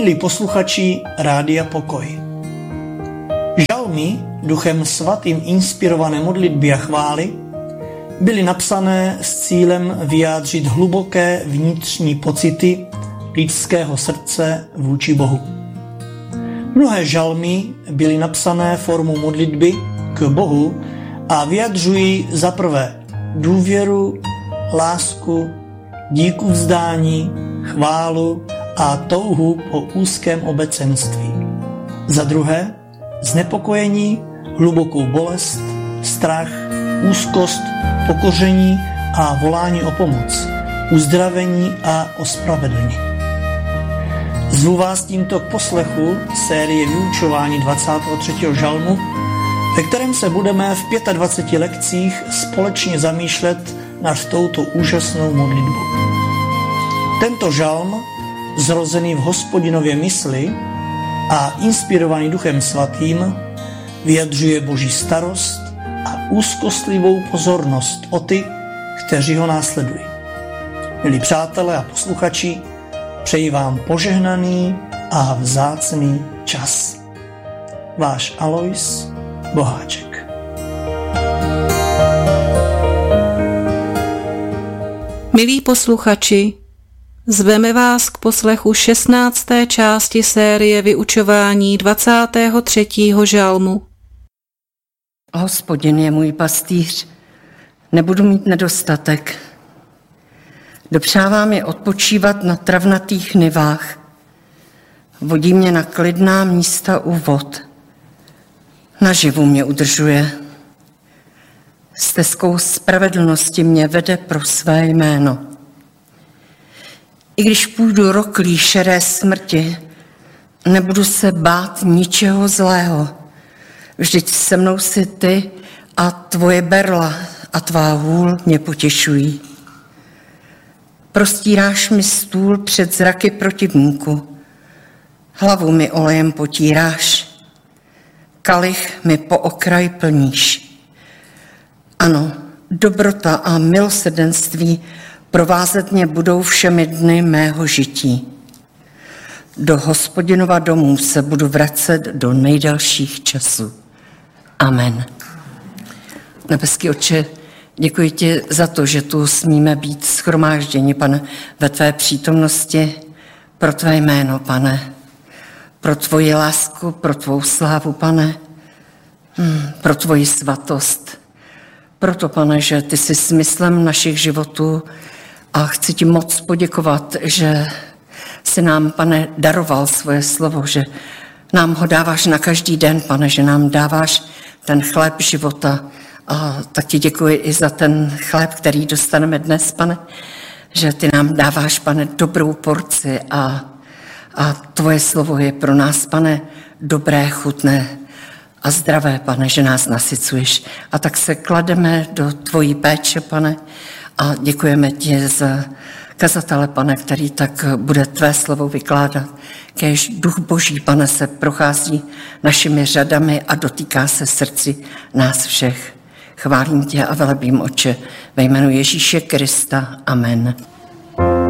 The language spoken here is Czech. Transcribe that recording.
Milí posluchači Rádia Pokoj. Žalmy, Duchem Svatým inspirované modlitby a chvály, byly napsané s cílem vyjádřit hluboké vnitřní pocity lidského srdce vůči Bohu. Mnohé žalmy byly napsané formou modlitby k Bohu a vyjadřují za prvé důvěru, lásku, díku vzdání, chválu a touhu po úzkém obecenství. Za druhé znepokojení, hlubokou bolest, strach, úzkost, pokoření a volání o pomoc, uzdravení a ospravedlnění. Zvu vás tímto k poslechu série vyučování 23. žalmu, ve kterém se budeme v 25 lekcích společně zamýšlet nad touto úžasnou modlitbou. Tento žalm, zrozený v Hospodinově mysli a inspirovaný Duchem Svatým, vyjadřuje Boží starost a úzkostlivou pozornost o ty, kteří ho následují. Milí přátelé a posluchači, přeji vám požehnaný a vzácný čas. Váš Alois Boháček. Milí posluchači, zveme vás k poslechu 16. části série vyučování 23. žalmu. Hospodin je můj pastýř, nebudu mít nedostatek. Dopřává mi odpočívat na travnatých nivách. Vodí mě na klidná místa u vod. Naživu mě udržuje. Stezkou spravedlnosti mě vede pro své jméno. I když půjdu roklí šeré smrti, nebudu se bát ničeho zlého. Vždyť se mnou si ty a tvoje berla a tvá hůl mě potěšují. Prostíráš mi stůl před zraky protivníků. Hlavu mi olejem potíráš. Kalich mi po okraj plníš. Ano, dobrota a milosrdenství provázet mě budou všemi dny mého žití. Do Hospodinova domu se budu vracet do nejdelších časů. Amen. Nebeský Otče, děkuji ti za to, že tu smíme být shromážděni, Pane, ve tvé přítomnosti, pro tvé jméno, Pane, pro tvoji lásku, pro tvou slávu, Pane, pro tvoji svatost. Proto, Pane, že ty jsi smyslem našich životů a chci ti moc poděkovat, že jsi nám, Pane, daroval svoje slovo, že nám ho dáváš na každý den, Pane, že nám dáváš ten chléb života. A tak ti děkuji i za ten chléb, který dostaneme dnes, Pane, že ty nám dáváš, Pane, dobrou porci a tvoje slovo je pro nás, Pane, dobré, chutné a zdravé, Pane, že nás nasycuješ. A tak se klademe do tvojí péče, Pane, a děkujeme ti za kazatele, Pane, který tak bude tvé slovo vykládat. Kéž Duch Boží, Pane, se prochází našimi řadami a dotýká se srdci nás všech. Chválím tě a velebím, Otče, ve jménu Ježíše Krista. Amen.